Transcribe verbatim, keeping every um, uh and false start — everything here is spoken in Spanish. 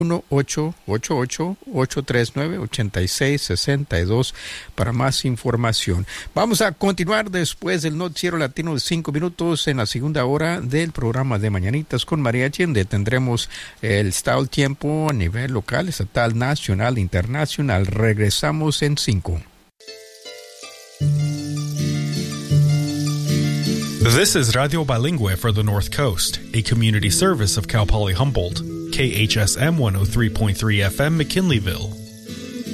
uno ocho ocho ocho, ocho tres nueve, ocho seis seis dos para más información. Vamos a continuar después del noticiero latino de cinco minutos en la segunda hora del programa de Mañanitas con Mariachi, donde tendremos el estado del tiempo a nivel local, estatal, nacional, internacional. Regresamos en cinco. This is Radio Bilingüe for the North Coast, a community service of Cal Poly Humboldt. K H S M one oh three point three F M McKinleyville.